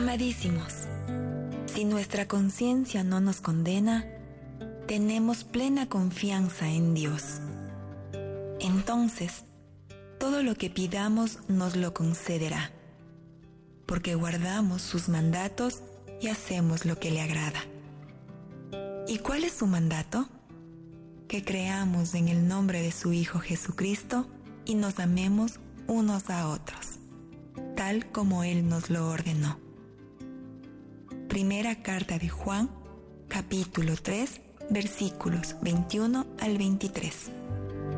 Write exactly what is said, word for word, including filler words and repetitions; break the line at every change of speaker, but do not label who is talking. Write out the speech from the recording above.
Amadísimos, si nuestra conciencia no nos condena, tenemos plena confianza en Dios. Entonces, todo lo que pidamos nos lo concederá, porque guardamos sus mandatos y hacemos lo que le agrada. ¿Y cuál es su mandato? Que creamos en el nombre de su Hijo Jesucristo y nos amemos unos a otros, tal como Él nos lo ordenó. Primera carta de Juan, capítulo tres, versículos veintiuno al veintitrés.